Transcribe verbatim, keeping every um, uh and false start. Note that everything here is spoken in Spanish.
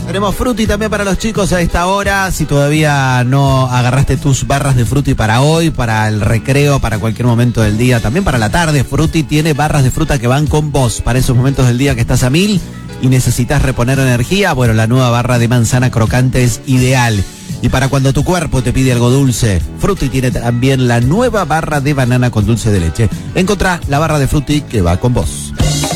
Tenemos Frutti también para los chicos a esta hora. Si todavía no agarraste tus barras de Frutti para hoy, para el recreo, para cualquier momento del día, también para la tarde, Frutti tiene barras de fruta que van con vos para esos momentos del día que estás a mil y necesitas reponer energía. Bueno, la nueva barra de manzana crocante es ideal. Y para cuando tu cuerpo te pide algo dulce, Frutti tiene también la nueva barra de banana con dulce de leche. Encontrá la barra de Frutti que va con vos.